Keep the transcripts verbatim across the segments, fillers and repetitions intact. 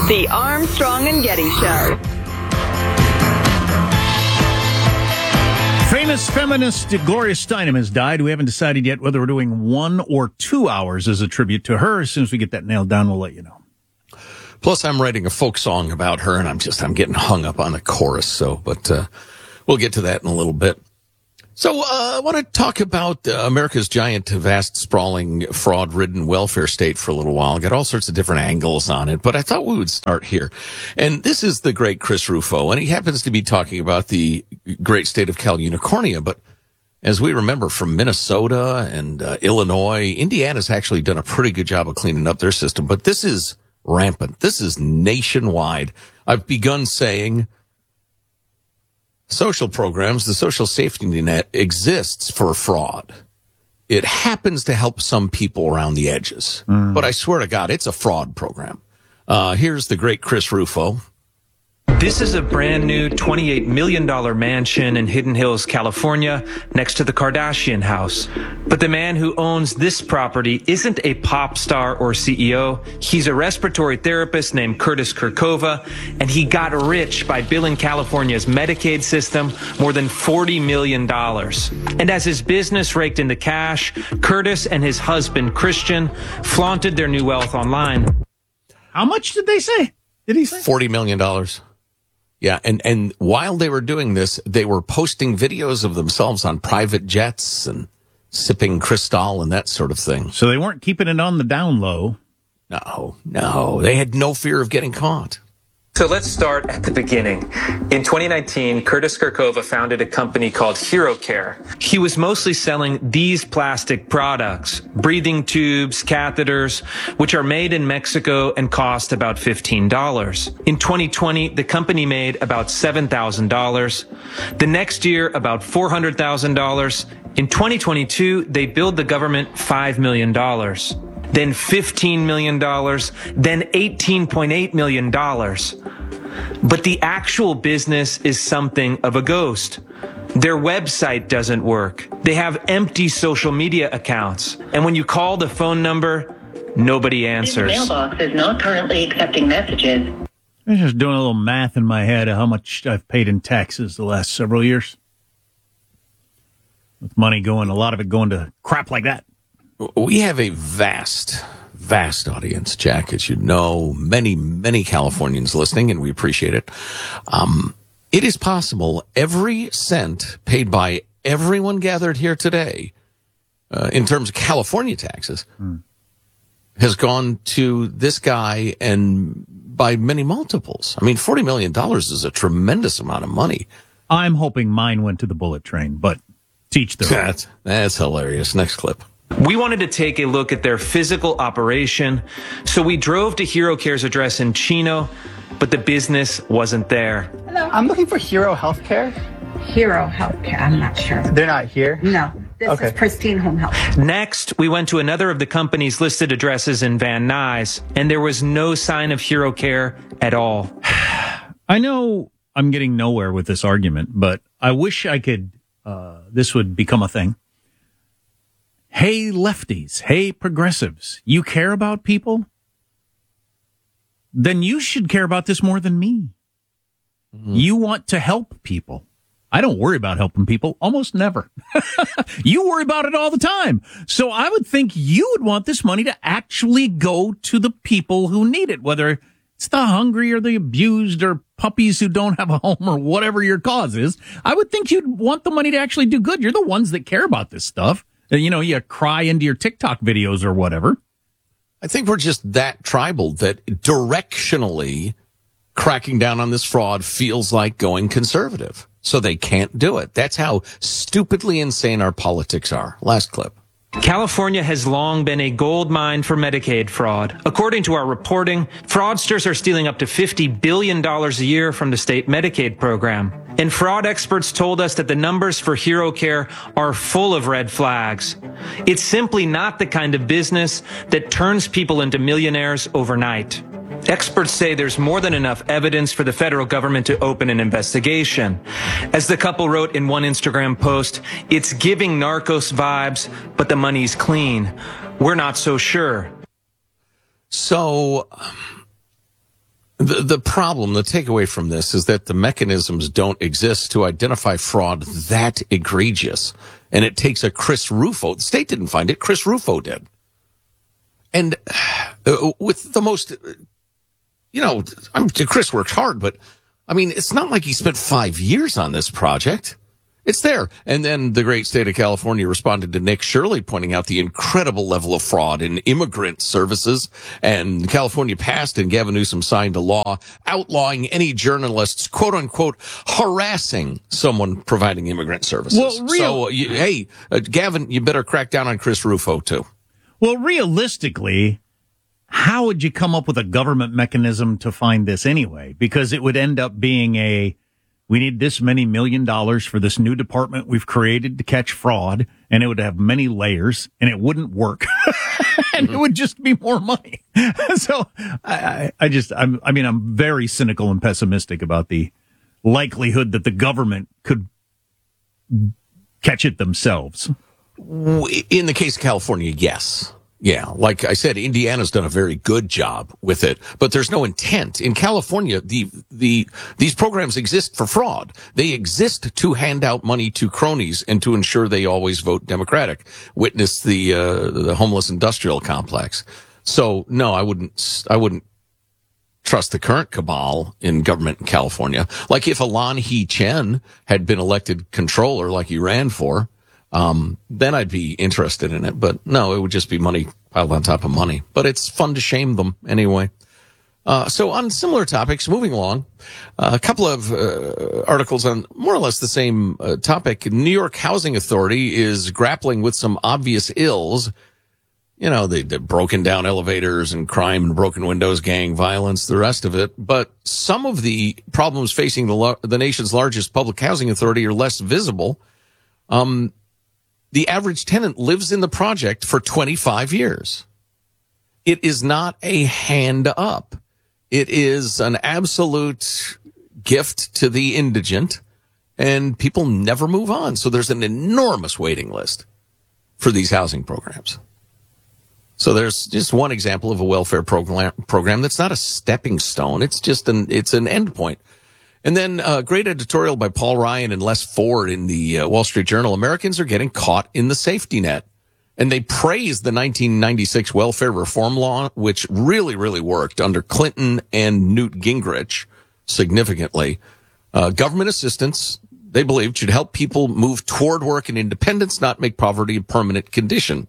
The Armstrong and Getty Show. Famous feminist Gloria Steinem has died. We haven't decided yet whether we're doing one or two hours as a tribute to her. As soon as we get that nailed down, we'll let you know. Plus, I'm writing a folk song about her, and I'm just, I'm getting hung up on the chorus. So, but uh, we'll get to that in a little bit. So, uh, I want to talk about uh, America's giant, vast, sprawling, fraud-ridden welfare state for a little while. Got all sorts of different angles on it, but I thought we would start here. And this is the great Chris Rufo, and he happens to be talking about the great state of Cal Unicornia. But as we remember from Minnesota and uh, Illinois, Indiana's actually done a pretty good job of cleaning up their system. But this is rampant. This is nationwide. I've begun saying social programs, the social safety net exists for fraud. It happens to help some people around the edges. Mm. But I swear to God, it's a fraud program. Uh, here's the great Chris Rufo. This is a brand new twenty-eight million dollars mansion in Hidden Hills, California, next to the Kardashian house. But the man who owns this property isn't a pop star or C E O. He's a respiratory therapist named Curtis Kurkova, and he got rich by billing California's Medicaid system more than forty million dollars. And as his business raked in the cash, Curtis and his husband, Christian, flaunted their new wealth online. How much did they say? Did he say? forty million dollars. Yeah, and, and while they were doing this, they were posting videos of themselves on private jets and sipping Cristal and that sort of thing. So they weren't keeping it on the down low. No, no. They had no fear of getting caught. So let's start at the beginning. In twenty nineteen, Curtis Kurkova founded a company called HeroCare. He was mostly selling these plastic products, breathing tubes, catheters, which are made in Mexico and cost about fifteen dollars. In twenty twenty, the company made about seven thousand dollars. The next year, about four hundred thousand dollars. In twenty twenty-two, they billed the government five million dollars. Then fifteen million dollars, then eighteen point eight million dollars. But the actual business is something of a ghost. Their website doesn't work. They have empty social media accounts. And when you call the phone number, nobody answers. This mailbox is not currently accepting messages. I'm just doing a little math in my head of how much I've paid in taxes the last several years. With money going, a lot of it going to crap like that. We have a vast, vast audience, Jack, as you know, many, many Californians listening, and we appreciate it. Um, it is possible every cent paid by everyone gathered here today, uh, in terms of California taxes, hmm. has gone to this guy, and by many multiples. I mean, forty million dollars is a tremendous amount of money. I'm hoping mine went to the bullet train, but teach their own. That's, that's hilarious. Next clip. We wanted to take a look at their physical operation, so we drove to HeroCare's address in Chino, but the business wasn't there. Hello. I'm looking for Hero Healthcare. Hero Healthcare, I'm not sure. They're not here? No, this okay. is Pristine Home Health. Next, we went to another of the company's listed addresses in Van Nuys, and there was no sign of HeroCare at all. I know I'm getting nowhere with this argument, but I wish I could, uh, this would become a thing. Hey, lefties. Hey, progressives. You care about people? Then you should care about this more than me. Mm-hmm. You want to help people. I don't worry about helping people. Almost never. You worry about it all the time. So I would think you would want this money to actually go to the people who need it, whether it's the hungry or the abused or puppies who don't have a home or whatever your cause is. I would think you'd want the money to actually do good. You're the ones that care about this stuff. You know, you cry into your TikTok videos or whatever. I think we're just that tribal that directionally cracking down on this fraud feels like going conservative. So they can't do it. That's how stupidly insane our politics are. Last clip. California has long been a gold mine for Medicaid fraud. According to our reporting, fraudsters are stealing up to fifty billion dollars a year from the state Medicaid program. And fraud experts told us that the numbers for HeroCare are full of red flags. It's simply not the kind of business that turns people into millionaires overnight. Experts say there's more than enough evidence for the federal government to open an investigation. As the couple wrote in one Instagram post, it's giving Narcos vibes, but the money's clean. We're not so sure. So The, the problem, the takeaway from this is that the mechanisms don't exist to identify fraud that egregious. And it takes a Chris Rufo. The state didn't find it. Chris Rufo did. And uh, with the most, you know, I'm, Chris worked hard, but I mean, it's not like he spent five years on this project. It's there. And then the great state of California responded to Nick Shirley, pointing out the incredible level of fraud in immigrant services. And California passed and Gavin Newsom signed a law outlawing any journalists, quote unquote, harassing someone providing immigrant services. Well, real- so, you, hey, uh, Gavin, you better crack down on Chris Rufo, too. Well, realistically, how would you come up with a government mechanism to find this anyway? Because it would end up being a, we need this many million dollars for this new department we've created to catch fraud, and it would have many layers, and it wouldn't work, and it would just be more money. So I, I, I just, I'm, I mean, I'm very cynical and pessimistic about the likelihood that the government could catch it themselves. In the case of California, yes. Yeah, like I said, Indiana's done a very good job with it, but there's no intent. In California, the the these programs exist for fraud. They exist to hand out money to cronies and to ensure they always vote Democratic. Witness the uh, the homeless industrial complex. So no, I wouldn't I wouldn't trust the current cabal in government in California. Like if Alon He Chen had been elected controller like he ran for, Um, then I'd be interested in it. But no, it would just be money piled on top of money. But it's fun to shame them anyway. Uh, so on similar topics, moving along, uh, a couple of uh, articles on more or less the same uh, topic. New York Housing Authority is grappling with some obvious ills. You know, the, the broken down elevators and crime and broken windows, gang violence, the rest of it. But some of the problems facing the, lo- the nation's largest public housing authority are less visible. Um, The average tenant lives in the project for twenty-five years. It is not a hand up. It is an absolute gift to the indigent, and people never move on. So there's an enormous waiting list for these housing programs. So there's just one example of a welfare program, program that's not a stepping stone. It's just an, it's an end point. And then a uh, great editorial by Paul Ryan and Les Ford in the uh, Wall Street Journal. Americans are getting caught in the safety net. And they praised the nineteen ninety-six welfare reform law, which really, really worked under Clinton and Newt Gingrich significantly. Uh, government assistance, they believed, should help people move toward work and independence, not make poverty a permanent condition.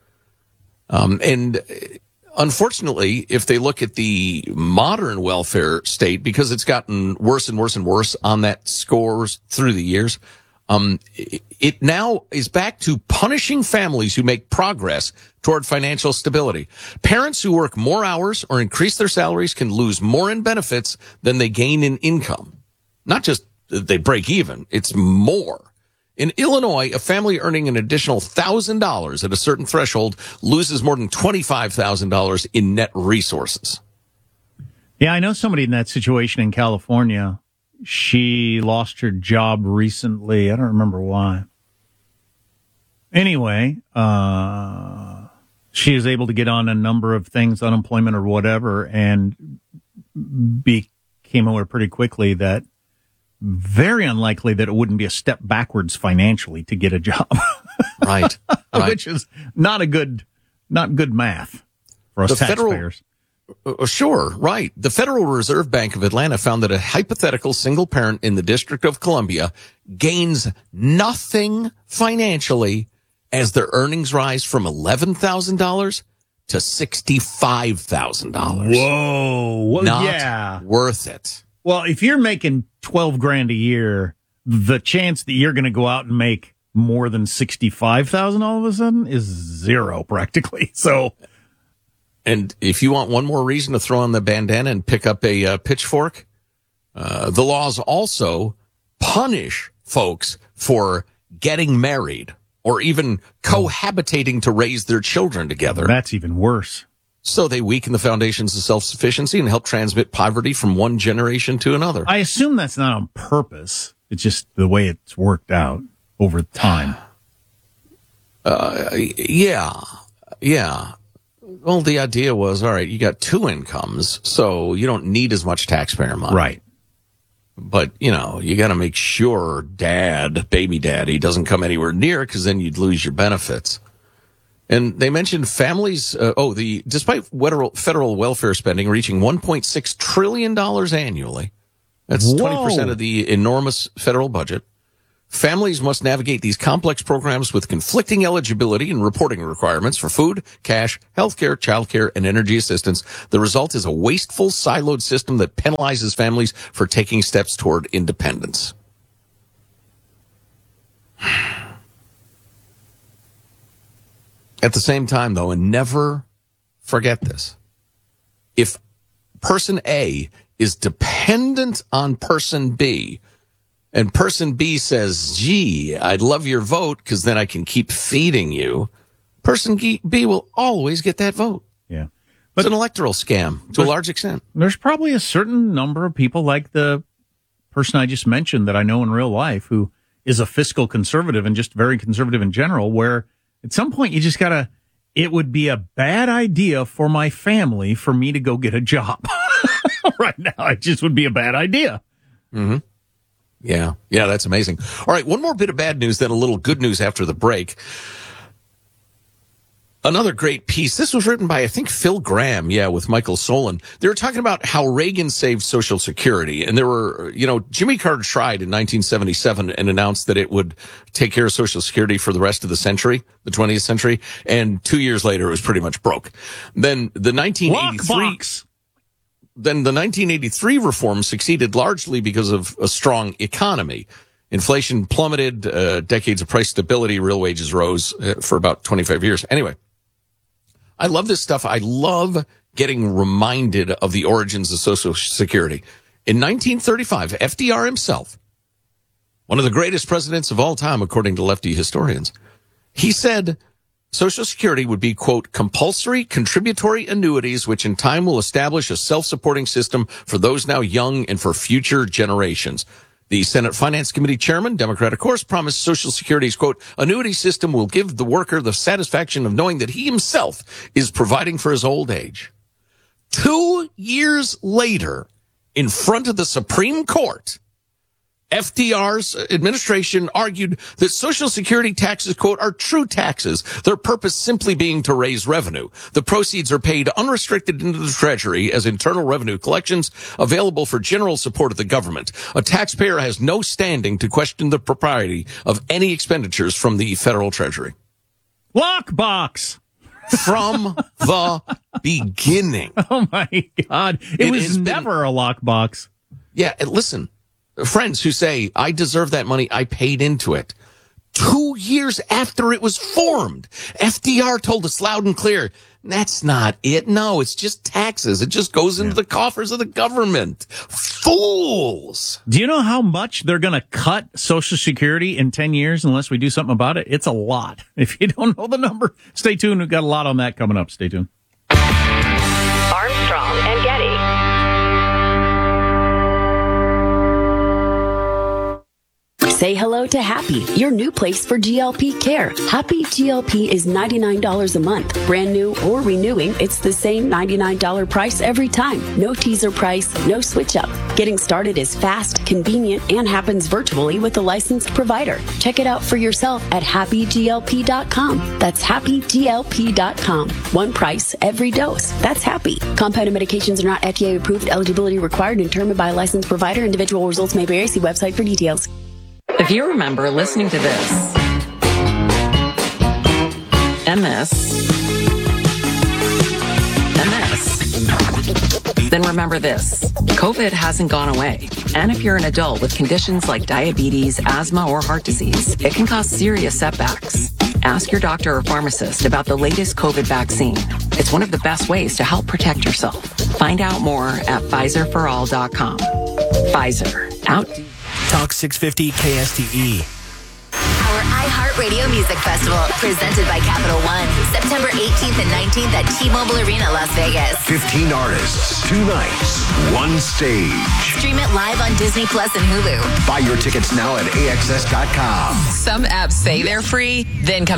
Um, and unfortunately, if they look at the modern welfare state, because it's gotten worse and worse and worse on that scores through the years, um, it now is back to punishing families who make progress toward financial stability. Parents who work more hours or increase their salaries can lose more in benefits than they gain in income. Not just that they break even, it's more. In Illinois, a family earning an additional one thousand dollars at a certain threshold loses more than twenty-five thousand dollars in net resources. Yeah, I know somebody in that situation in California. She lost her job recently. I don't remember why. Anyway, uh, she is able to get on a number of things, unemployment or whatever, and became aware pretty quickly that very unlikely that it wouldn't be a step backwards financially to get a job. Right. right. Which is not a good, not good math for us the taxpayers. Federal, uh, sure, right. The Federal Reserve Bank of Atlanta found that a hypothetical single parent in the District of Columbia gains nothing financially as their earnings rise from eleven thousand dollars to sixty-five thousand dollars. Whoa. Well, Not yeah. worth it. Well, if you're making twelve grand a year, the chance that you're going to go out and make more than sixty-five thousand all of a sudden is zero practically. So, and if you want one more reason to throw on the bandana and pick up a uh, pitchfork, uh, the laws also punish folks for getting married or even cohabitating to raise their children together. That's even worse. So they weaken the foundations of self-sufficiency and help transmit poverty from one generation to another. I assume that's not on purpose. It's just the way it's worked out over time. Uh, yeah, yeah. Well, the idea was, all right, you got two incomes, so you don't need as much taxpayer money. Right. But, you know, you got to make sure dad, baby daddy, doesn't come anywhere near, because then you'd lose your benefits. And they mentioned families, uh, oh, the despite federal, federal welfare spending reaching one point six trillion dollars annually, that's Whoa. twenty percent of the enormous federal budget, families must navigate these complex programs with conflicting eligibility and reporting requirements for food, cash, healthcare, childcare, and energy assistance. The result is a wasteful, siloed system that penalizes families for taking steps toward independence. At the same time, though, and never forget this, if person A is dependent on person B, and person B says, gee, I'd love your vote because then I can keep feeding you, person B will always get that vote. Yeah. But it's an electoral scam to a large extent. There's probably a certain number of people like the person I just mentioned that I know in real life who is a fiscal conservative and just very conservative in general, where at some point you just got to, it would be a bad idea for my family for me to go get a job. Right now, it just would be a bad idea. Mm-hmm. Yeah, yeah, that's amazing. All right, one more bit of bad news, then a little good news after the break. Another great piece. This was written by, I think, Phil Graham, yeah, with Michael Solon. They were talking about how Reagan saved Social Security. And there were, you know, Jimmy Carter tried in nineteen seventy-seven and announced that it would take care of Social Security for the rest of the century, the twentieth century. And two years later, it was pretty much broke. Then the nineteen eighty-three... Lockbox. Then the nineteen eighty-three reform succeeded largely because of a strong economy. Inflation plummeted, uh, decades of price stability, real wages rose uh, for about twenty-five years. Anyway, I love this stuff. I love getting reminded of the origins of Social Security. In nineteen thirty-five, F D R himself, one of the greatest presidents of all time, according to lefty historians, he said Social Security would be, quote, compulsory contributory annuities, which in time will establish a self-supporting system for those now young and for future generations. The Senate Finance Committee chairman, Democrat of course, promised Social Security's, quote, annuity system will give the worker the satisfaction of knowing that he himself is providing for his old age. Two years later, in front of the Supreme Court, F D R's administration argued that Social Security taxes, quote, are true taxes, their purpose simply being to raise revenue. The proceeds are paid unrestricted into the Treasury as internal revenue collections available for general support of the government. A taxpayer has no standing to question the propriety of any expenditures from the federal Treasury. Lockbox. From the beginning. Oh, my God. It, It was has never a lockbox. Yeah, and listen. Friends who say, I deserve that money, I paid into it. Two years after it was formed, F D R told us loud and clear, that's not it. No, it's just taxes. It just goes into yeah. the coffers of the government. Fools! Do you know how much they're going to cut Social Security in ten years unless we do something about it? It's a lot. If you don't know the number, stay tuned. We've got a lot on that coming up. Stay tuned. Armstrong and Getty. Say hello to Happy, your new place for G L P care. Happy G L P is ninety-nine dollars a month. Brand new or renewing, it's the same ninety-nine dollars price every time. No teaser price, no switch up. Getting started is fast, convenient, and happens virtually with a licensed provider. Check it out for yourself at happy G L P dot com. That's happy G L P dot com. One price, every dose. That's Happy. Compounded medications are not F D A approved. Eligibility required and determined by a licensed provider. Individual results may vary. See website for details. If you remember listening to this, M S, M S, then remember this. COVID hasn't gone away. And if you're an adult with conditions like diabetes, asthma, or heart disease, it can cause serious setbacks. Ask your doctor or pharmacist about the latest COVID vaccine. It's one of the best ways to help protect yourself. Find out more at Pfizer for all dot com. Pfizer. Out. Talk six fifty K S T E. Our iHeartRadio Music Festival, presented by Capital One, September eighteenth and nineteenth at T-Mobile Arena, Las Vegas. fifteen artists, two nights, one stage. Stream it live on Disney Plus and Hulu. Buy your tickets now at A X S dot com. Some apps say they're free, then come